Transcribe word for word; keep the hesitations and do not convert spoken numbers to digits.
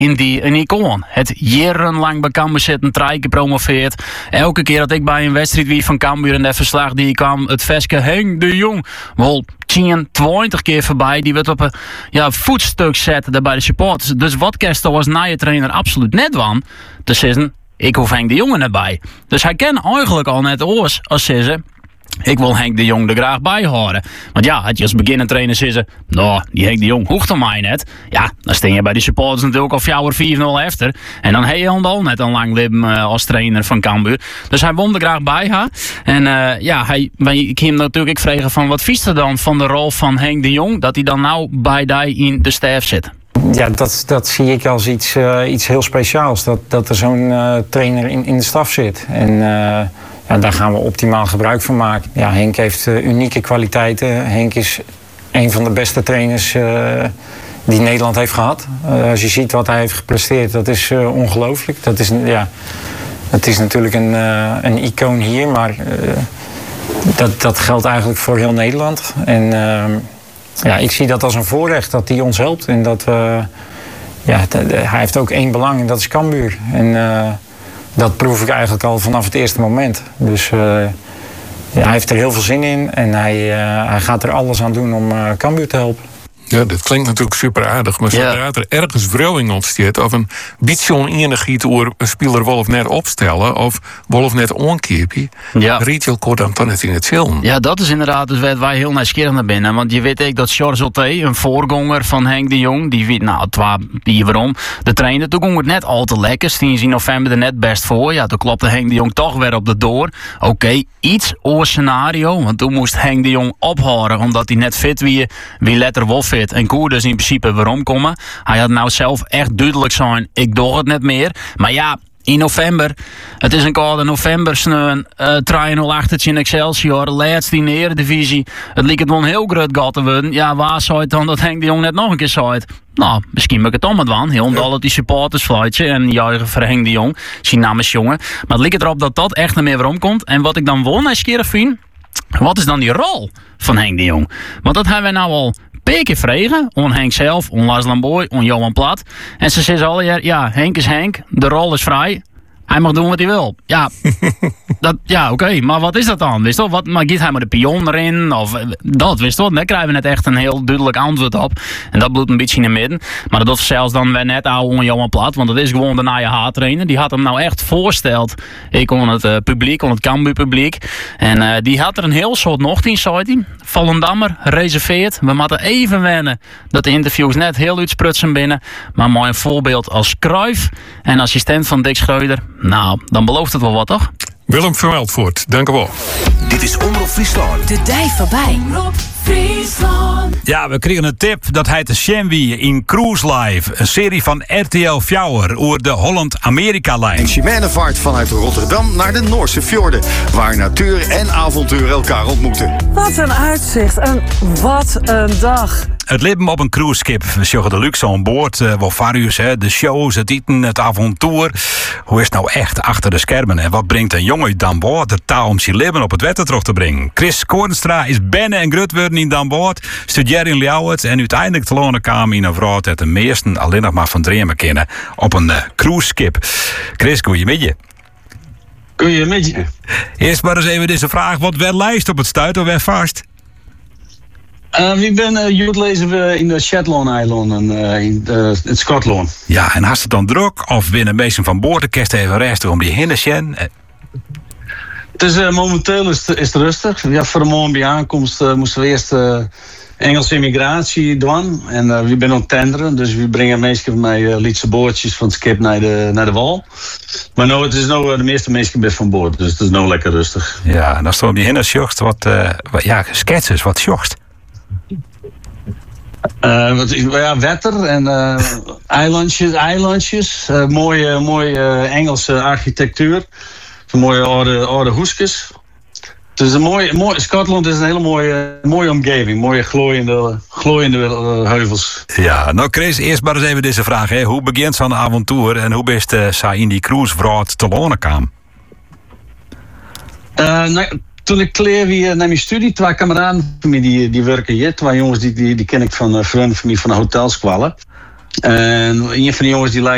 in die een icoon. Het jarenlang bij Cambuur zitten, drie keer promoveerd. Elke keer dat ik bij een wedstrijd wie van Cambuur en de verslag die kwam, het veske Henk de Jong, wel tien, twintig keer voorbij, die werd op een ja, voetstuk zetten daar bij de supporters. Dus wat Kerstel was na je trainer absoluut net van, te zeggen, ik hoef Henk de Jong er net bij. Dus hij kent eigenlijk al net oors als zeggen, ik wil Henk de Jong er graag bij horen. Want ja, had je als beginnend trainer zeggen, nou, die Henk de Jong hoeft er mij net. Ja, dan steen je bij die supporters natuurlijk al vier vier nul efter. En dan heb je al net een lang leven uh, als trainer van Cambuur. Dus hij won er graag bij haar. En uh, ja, hij, ik heb hem natuurlijk ik vragen van wat vies er dan van de rol van Henk de Jong, dat hij dan nou bij die in de staf zit. Ja, dat, dat zie ik als iets, uh, iets heel speciaals. Dat, dat er zo'n uh, trainer in, in de staf zit. En uh, ja, daar gaan we optimaal gebruik van maken. Ja, Henk heeft uh, unieke kwaliteiten. Henk is een van de beste trainers uh, die Nederland heeft gehad. Uh, als je ziet wat hij heeft gepresteerd, dat is uh, ongelooflijk. Dat is, ja, dat is natuurlijk een, uh, een icoon hier, maar uh, dat, dat geldt eigenlijk voor heel Nederland. En uh, ja, ik zie dat als een voorrecht dat hij ons helpt. En dat we, ja, t- hij heeft ook één belang en dat is Cambuur. En uh, dat proef ik eigenlijk al vanaf het eerste moment. Dus uh, ja, hij heeft er heel veel zin in en hij, uh, hij gaat er alles aan doen om uh, Cambuur te helpen. Ja, dat klinkt natuurlijk super aardig, maar zodra Ja. er ergens wrijving ontstaat of een beetje onenergie door een speler Wolf net opstellen of Wolf net onkeepje, Ja. Retail kort dan toch net in het zilm. Ja, dat is inderdaad dus waar wij heel nieuwsgierig naar binnen. Want je weet ook dat George Otte, een voorganger van Henk de Jong, die weet, nou, twa bier waarom, de trainer, toen ging het net al te lekker. Stien ze in november er net best voor. Ja, toen klopte Henk de Jong toch weer op de door. Oké, okay, iets oor scenario, want toen moest Henk de Jong ophouden, omdat hij net fit wie, wie letter Wolf fit. En Koer dus in principe waarom komen. Hij had nou zelf echt duidelijk zijn, ik doe het net meer. Maar ja, in november, het is een koude november sneeuw, uh, drie nul achtertje in Excelsior, laatst in de Eredivisie. Het leek het wel een heel groot gat te worden. Ja, waar zou het dan dat Henk de Jong net nog een keer zou het? Nou, misschien ben ik het om het van. Heel omdat het die supporters fluitje en juichen voor Henk de Jong, zijn namens jongen. Maar het leek erop dat dat echt niet meer waarom komt. En wat ik dan wel nieuwsgierig vind, wat is dan die rol van Henk de Jong? Want dat hebben wij nou al een keer vregen, on Henk zelf, on Lars Lamboy, on Johan Plat. En ze zeggen al, ja, Henk is Henk, de rol is vrij. Hij mag doen wat hij wil. Ja, dat, ja oké, okay, maar wat is dat dan? Wist je, wat, maar giet hij maar de pion erin? Of dat, wist je, daar krijgen we net echt een heel duidelijk antwoord op. En dat bloedt een beetje in het midden. Maar dat doet zelfs dan weer net oude on Johan Plat, want dat is gewoon de naaie haattrainer. Die had hem nou echt voorsteld. Ik on het uh, publiek, on het Cambuur publiek. En uh, die had er een heel soort nog in, zei hij. Volendammer, reserveerd. We moeten even wennen dat de interviews net heel uitsprutsen binnen. Maar mooi een voorbeeld als Cruijff en assistent van Dick Schreuder. Nou, dan belooft het wel wat, toch? Willem van Veldvoort, dank u wel. Dit is Omroep Friesland. De dij voorbij. Omroep Friesland. Ja, we kregen een tip. Dat heet de Shamwie in Cruise Live. Een serie van R T L Fjouwer over de Holland-Amerika-lijn. Een chimenenvaart vanuit Rotterdam naar de Noorse fjorden, waar natuur en avontuur elkaar ontmoeten. Wat een uitzicht en wat een dag. Het leven op een cruiseschip. We zorgen de luxe aan boord. Uh, wel varius, hè? De shows, het eten, het avontuur. Hoe is het nou echt achter de schermen? En wat brengt een jongen uit Damboord de taal om zijn leven op het wetter terug te brengen? Chris Koornstra is bennen en grut worden in Damboord. Studeerde in Ljouwert en uiteindelijk te lonen kwam in een vrouw dat de meesten alleen nog maar van dreamen kennen op een uh, cruiseschip. Chris, goeiemiddag. Goeiemiddag. Eerst maar eens even deze vraag. Wat werd lijst op het stuit of werd vast? Uh, wie ben uh, Jood lezen we in de Shetland-eilanden uh, in, uh, in Schotland. Ja, en had het dan druk of winnen meesten van boord de kerst even resten om die hinderschen? Het is uh, momenteel is het, is het rustig. Ja, voor de morgen bij aankomst uh, moesten we eerst uh, Engelse immigratie doen. En uh, we zijn aan het tenderen, dus we brengen meestal met uh, lietse boordjes van het schip naar de, naar de wal. Maar nou, het is nou, uh, de meeste mensen zijn van boord, dus het is nou lekker rustig. Ja, en dan stond die hindersjocht wat, uh, wat ja, sketches, wat jocht. Uh, wat, ja, wetter en uh, eilandjes, eilandjes uh, mooie, mooie uh, Engelse architectuur, mooie oude, oude hoesjes. Het is een mooie, mooie, Schotland is een hele mooie, mooie omgeving, mooie glooiende, glooiende uh, heuvels. Ja, nou Chris, eerst maar eens even deze vraag. Hè. Hoe begint zo'n avontuur en hoe best uh, zij in die cruisevracht te lonen kwam? Uh, nou, toen ik klaar weer naar mijn studie, twee kameraden van mij die, die werken hier. Twee jongens die, die, die ken ik van uh, vrienden van mij van een hotelskwallen. En een van die jongens die leidt